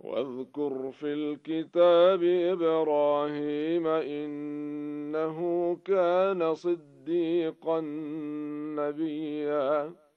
واذكر في الكتاب إبراهيم إنه كان صديقا نبيا